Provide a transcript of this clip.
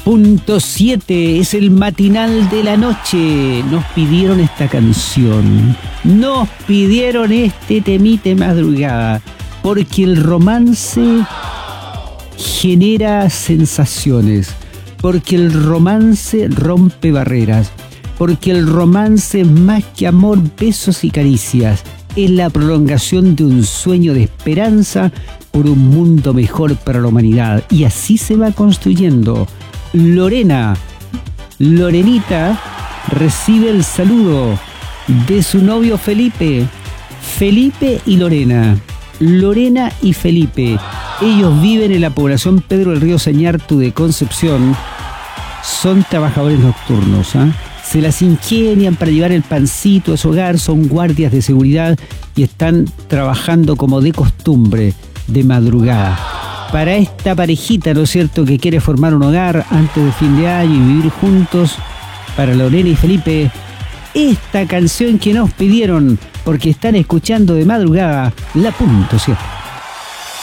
punto 7 es el matinal de la noche. Nos pidieron esta canción, nos pidieron este temite madrugada, porque el romance genera sensaciones, porque el romance rompe barreras, porque el romance es más que amor, besos y caricias. Es la prolongación de un sueño de esperanza por un mundo mejor para la humanidad. Y así se va construyendo. Lorenita recibe el saludo de su novio Felipe. Felipe y Lorena y Felipe. Ellos viven en la población Pedro del Río Sañartu de Concepción. Son trabajadores nocturnos, Se las ingenian para llevar el pancito a su hogar, son guardias de seguridad y están trabajando como de costumbre, de madrugada. Para esta parejita, ¿no es cierto?, que quiere formar un hogar antes de fin de año y vivir juntos, para Lorena y Felipe, esta canción que nos pidieron porque están escuchando de madrugada la punto 7.